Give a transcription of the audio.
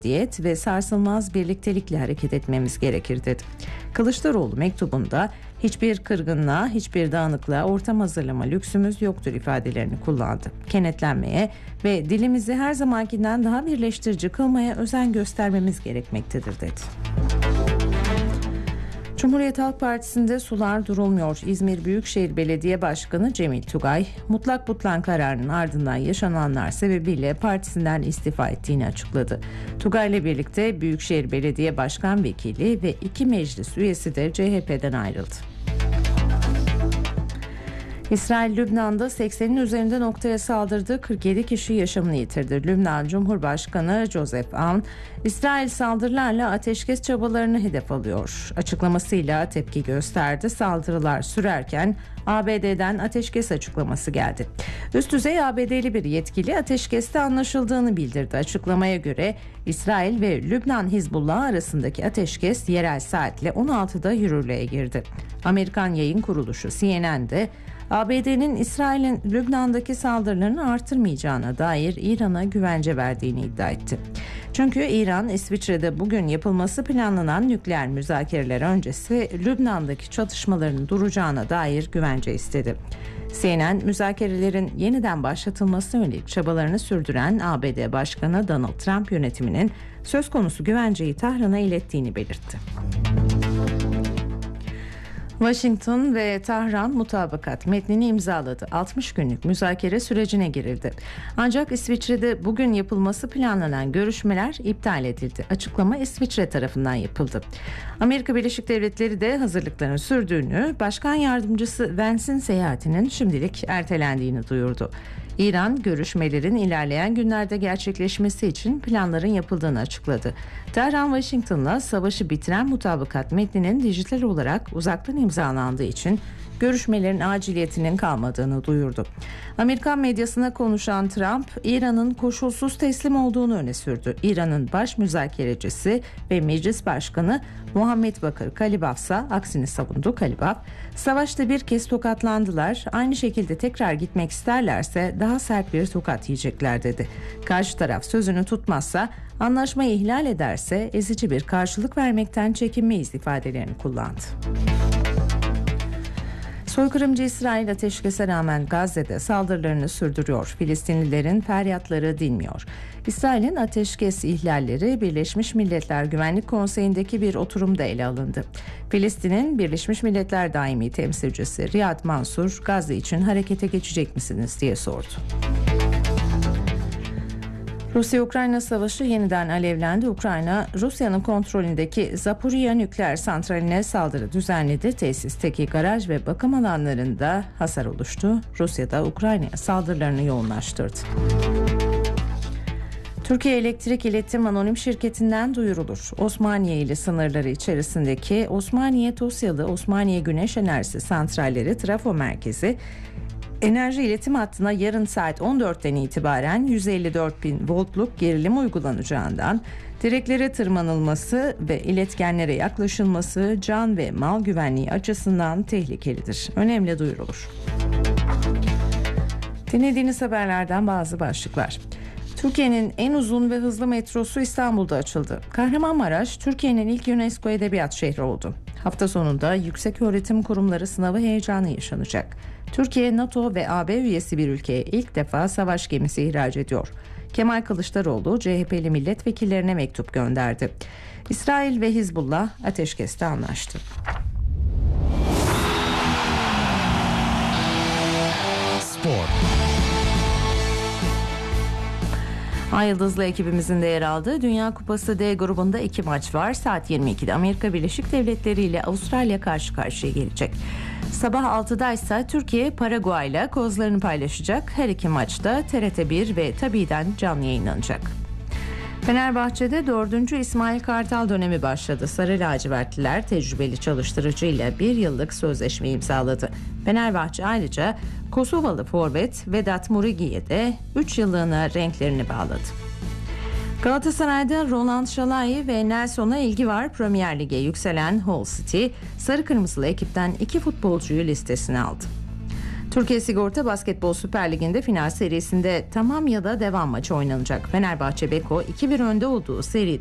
ve sarsılmaz birliktelikle hareket etmemiz gerekir dedi. Kılıçdaroğlu mektubunda hiçbir kırgınlığa, hiçbir dağınıklığa ortam hazırlama lüksümüz yoktur ifadelerini kullandı. Kenetlenmeye ve dilimizi her zamankinden daha birleştirici kılmaya özen göstermemiz gerekmektedir dedi. Cumhuriyet Halk Partisi'nde sular durulmuyor. İzmir Büyükşehir Belediye Başkanı Cemil Tugay, mutlak butlan kararının ardından yaşananlar sebebiyle partisinden istifa ettiğini açıkladı. Tugay ile birlikte Büyükşehir Belediye Başkan Vekili ve 2 meclis üyesi de CHP'den ayrıldı. İsrail, Lübnan'da 80'in üzerinde noktaya saldırdı. 47 kişi yaşamını yitirdi. Lübnan Cumhurbaşkanı Joseph Aoun, İsrail saldırılarla ateşkes çabalarını hedef alıyor açıklamasıyla tepki gösterdi. Saldırılar sürerken ABD'den ateşkes açıklaması geldi. Üst düzey ABD'li bir yetkili ateşkeste anlaşıldığını bildirdi. Açıklamaya göre İsrail ve Lübnan Hizbullah arasındaki ateşkes yerel saatle 16'da yürürlüğe girdi. Amerikan yayın kuruluşu CNN'de ABD'nin İsrail'in Lübnan'daki saldırılarını artırmayacağına dair İran'a güvence verdiğini iddia etti. Çünkü İran, İsviçre'de bugün yapılması planlanan nükleer müzakereler öncesi Lübnan'daki çatışmaların duracağına dair güvence istedi. CNN, müzakerelerin yeniden başlatılmasına yönelik çabalarını sürdüren ABD Başkanı Donald Trump yönetiminin söz konusu güvenceyi Tahran'a ilettiğini belirtti. Washington ve Tahran mutabakat metnini imzaladı. 60 günlük müzakere sürecine girildi. Ancak İsviçre'de bugün yapılması planlanan görüşmeler iptal edildi. Açıklama İsviçre tarafından yapıldı. Amerika Birleşik Devletleri de hazırlıklarını sürdüğünü, Başkan Yardımcısı Vance'in seyahatinin şimdilik ertelendiğini duyurdu. İran, görüşmelerin ilerleyen günlerde gerçekleşmesi için planların yapıldığını açıkladı. Tahran, Washington'la savaşı bitiren mutabakat metninin dijital olarak uzaktan imzalandığı için görüşmelerin aciliyetinin kalmadığını duyurdu. Amerikan medyasına konuşan Trump, İran'ın koşulsuz teslim olduğunu öne sürdü. İran'ın baş müzakerecisi ve meclis başkanı Muhammed Bakır Kalibaf ise aksini savundu. Kalibaf, savaşta bir kez tokatlandılar, aynı şekilde tekrar gitmek isterlerse daha sert bir tokat yiyecekler dedi. Karşı taraf sözünü tutmazsa, anlaşmayı ihlal ederse ezici bir karşılık vermekten çekinmeyiz ifadelerini kullandı. Soykırımcı İsrail ateşkese rağmen Gazze'de saldırılarını sürdürüyor. Filistinlilerin feryatları dinmiyor. İsrail'in ateşkes ihlalleri Birleşmiş Milletler Güvenlik Konseyi'ndeki bir oturumda ele alındı. Filistin'in Birleşmiş Milletler Daimi Temsilcisi Riyad Mansur, Gazze için harekete geçecek misiniz diye sordu. Rusya-Ukrayna savaşı yeniden alevlendi. Ukrayna, Rusya'nın kontrolündeki Zaporijya nükleer santraline saldırı düzenledi. Tesisteki garaj ve bakım alanlarında hasar oluştu. Rusya da Ukrayna'ya saldırılarını yoğunlaştırdı. Türkiye Elektrik İletim Anonim Şirketi'nden duyurulur. Osmaniye ile sınırları içerisindeki Osmaniye Tosyalı Osmaniye Güneş Enerjisi Santralleri Trafo Merkezi, enerji iletim hattına yarın saat 14'ten itibaren 154.000 voltluk gerilim uygulanacağından direklere tırmanılması ve iletkenlere yaklaşılması can ve mal güvenliği açısından tehlikelidir. Önemli duyurulur. Dinlediğiniz haberlerden bazı başlıklar. Türkiye'nin en uzun ve hızlı metrosu İstanbul'da açıldı. Kahramanmaraş, Türkiye'nin ilk UNESCO Edebiyat Şehri oldu. Hafta sonunda yükseköğretim kurumları sınavı heyecanı yaşanacak. Türkiye, NATO ve AB üyesi bir ülkeye ilk defa savaş gemisi ihraç ediyor. Kemal Kılıçdaroğlu, CHP'li milletvekillerine mektup gönderdi. İsrail ve Hizbullah ateşkeste anlaştı. Spor. Ay Yıldızlı ekibimizin de yer aldığı Dünya Kupası D grubunda 2 maç var. Saat 22'de Amerika Birleşik Devletleri ile Avustralya karşı karşıya gelecek. Sabah 6'da ise Türkiye Paraguay ile kozlarını paylaşacak. Her iki maçta TRT1 ve Tabi'den canlı yayınlanacak. Fenerbahçe'de 4. İsmail Kartal dönemi başladı. Sarı lacivertliler tecrübeli çalıştırıcıyla 1 yıllık sözleşme imzaladı. Fenerbahçe ayrıca Kosovalı forvet Vedat Murigi'ye de 3 yıllığına renklerini bağladı. Galatasaray'da Roland Şalai ve Nelson'a ilgi var. Premier Lig'e yükselen Hull City, sarı kırmızılı ekipten 2 futbolcuyu listesine aldı. Türkiye Sigorta Basketbol Süper Ligi'nde final serisinde tamam ya da devam maçı oynanacak. Fenerbahçe Beko 2-1 önde olduğu seride